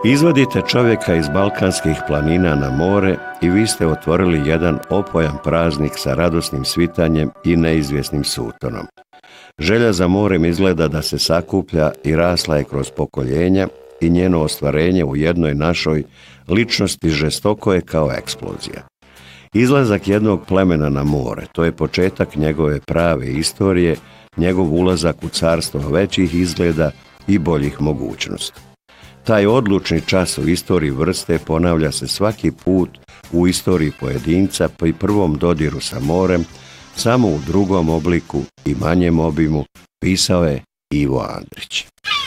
Izvodite čovjeka iz balkanskih planina na more i vi ste otvorili jedan opojan praznik sa radosnim svitanjem i neizvjesnim sutonom. Želja za morem izgleda da se sakuplja i rasla je kroz pokoljenja i njeno ostvarenje u jednoj našoj ličnosti žestoko je kao eksplozija. Izlazak jednog plemena na more, to je početak njegove prave istorije, njegov ulazak u carstvo većih izgleda i boljih mogućnosti. Taj odlučni čas u istoriji vrste ponavlja se svaki put u istoriji pojedinca pri prvom dodiru sa morem, samo u drugom obliku i manjem obimu, pisao je Ivo Andrić.